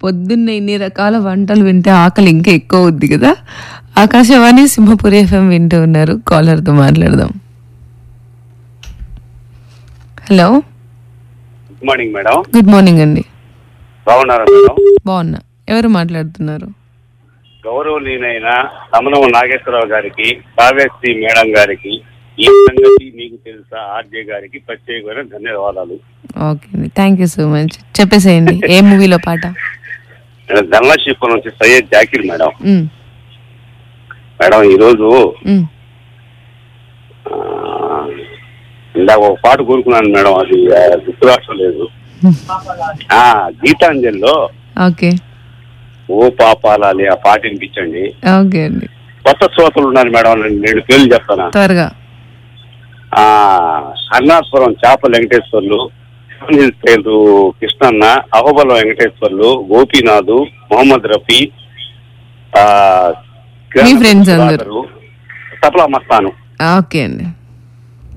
పొద్దున్న ఇన్ని రకాల వంటలు వింటే ఆకలి ఇంకా ఎక్కువ అవుద్ది కదా. ఆకాశవాణి సింహపురి FM వింటూ ఉన్నారు. కాలర్తో మాట్లాడదాం. Hello, good morning madam. Good morning అండి. బాగున్నారా మేడం? బాగున్నా. ఎవరు మాట్లాడుతున్నారు? గౌరవనీయులైన తమనం నాగేశ్వరరావు గారికి, కావ్యశ్రీ మేడం గారికి, ఈ సంగతి మీకు తెలుసా ఆర్జే గారికి ప్రత్యేకమైన ధన్యవాదాలు. ఓకే అండి, థ్యాంక్ యూ సో మచ్. చెప్పేసేయండి, ఏ మూవీలో పాట? ధనలక్ష్మీపురం నుంచి సయ్యద్ జాకిర్ మేడం. మేడం ఈరోజు ఇందాక ఒక పాట కోరుకున్నాను మేడం, అది గుర్తు రావట్లేదు. గీతాంజలిలో ఓకే ఓ పాపాలి ఆ పాట వినిపించండి. ఓకే అండి. కొత్త శ్రోతలు ఉన్నారు మేడం, నేను పేర్లు చెప్తాను త్వరగా. హర్నాథపురం చేపల వెంకటేశ్వర్లు, పేరు కృష్ణన్న, అహోబలం వెంకటేశ్వర్లు, గోపీనాథ్, మొహమ్మద్ రఫీ, ఫ్రెండ్స్ అందరూ, తపలా మస్తాను. ఓకే అండి.